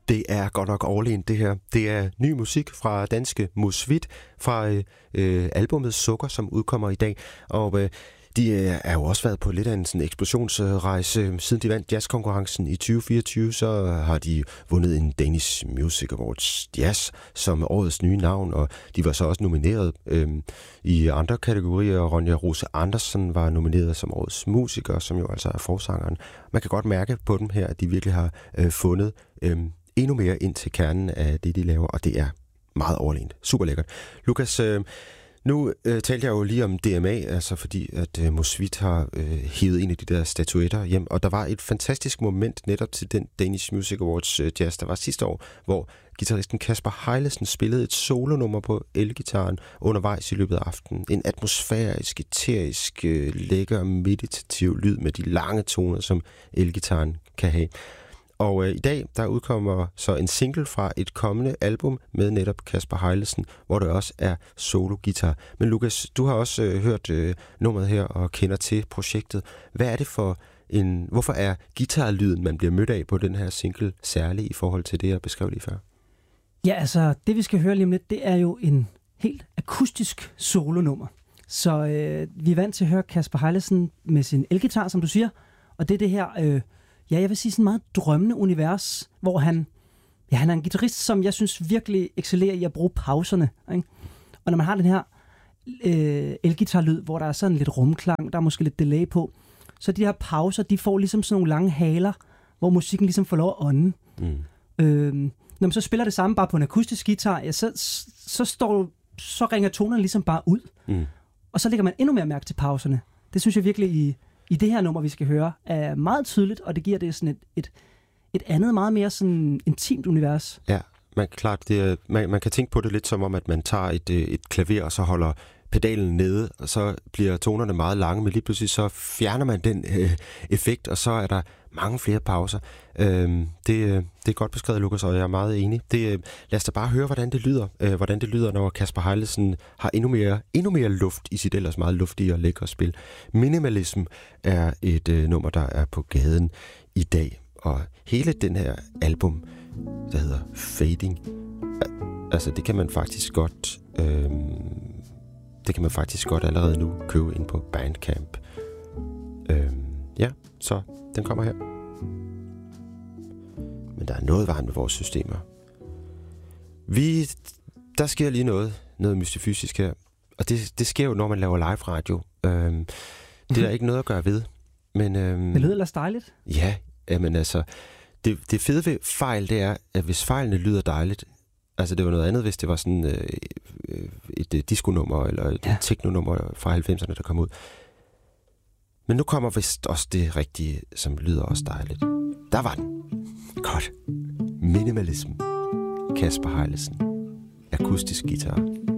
Det er godt nok overlegent, det her. Det er ny musik fra danske Musvit fra albumet Sukker, som udkommer i dag. Og de er jo også været på lidt af en sådan eksplosionsrejse. Siden de vandt jazzkonkurrencen i 2024, så har de vundet en Danish Music Awards Jazz som årets nye navn, og de var så også nomineret i andre kategorier. Ronja Rose Andersen var nomineret som årets musiker, som jo altså er forsangeren. Man kan godt mærke på dem her, at de virkelig har fundet endnu mere ind til kernen af det, de laver, og det er meget overlegent. Super lækkert. Lukas, nu talte jeg jo lige om DMA, altså fordi at Musvit har hævet en af de der statuetter hjem, og der var et fantastisk moment netop til den Danish Music Awards Jazz, der var sidste år, hvor guitaristen Kasper Heilesen spillede et solonummer på elgitaren undervejs i løbet af aftenen. En atmosfærisk, eterisk, lækker, meditativ lyd med de lange toner, som elgitaren kan have. Og i dag, der udkommer så en single fra et kommende album med netop Kasper Heilesen, hvor der også er solo-guitar. Men Lukas, du har også hørt nummeret her og kender til projektet. Hvad er det for hvorfor er guitarlyden, man bliver mødt af på den her single, særlig i forhold til det, jeg beskrev lige før? Ja, altså, det vi skal høre lige om lidt, det er jo en helt akustisk solonummer. Så vi er vant til at høre Kasper Heilesen med sin elgitar, som du siger, og det er det her... jeg vil sige sådan meget drømmende univers, hvor han er en guitarist, som jeg synes virkelig excellerer i at bruge pauserne. Ikke? Og når man har den her elgitarlyd, hvor der er sådan lidt rumklang, der er måske lidt delay på, så de her pauser, de får ligesom sådan nogle lange haler, hvor musikken ligesom får lov at ånde. Når man så spiller det samme bare på en akustisk guitar, ja, så ringer tonerne ligesom bare ud. Og så lægger man endnu mere mærke til pauserne. Det synes jeg virkelig i det her nummer, vi skal høre, er meget tydeligt, og det giver det sådan et andet, meget mere sådan intimt univers. Ja, man kan tænke på det lidt som om, at man tager et klaver, og så holder pedalen nede, og så bliver tonerne meget lange, men lige pludselig så fjerner man den effekt, og så er der mange flere pauser. Det er godt beskrevet, Lukas, og jeg er meget enig. Lad os da bare høre, hvordan det lyder, når Kasper Heilesen har endnu mere luft i sit ellers meget luftige og lækre spil. Minimalism er et nummer, der er på gaden i dag, og hele den her album, der hedder Fading, altså det kan man faktisk godt allerede nu købe ind på Bandcamp. Så den kommer her. Men der er noget varmt med vores systemer. Der sker lige noget mystifysisk her. Og det sker jo, når man laver live radio. Det er der ikke noget at gøre ved. Men, det lyder ellers dejligt. Ja, men altså, det fede ved fejl, det er, at hvis fejlene lyder dejligt, altså det var noget andet, hvis det var sådan et disco-nummer, eller et techno-nummer fra 90'erne, der kom ud. Men nu kommer vist også det rigtige, som lyder også dejligt. Der var den. Godt. Minimalism. Kasper Heilesen. Akustisk guitar.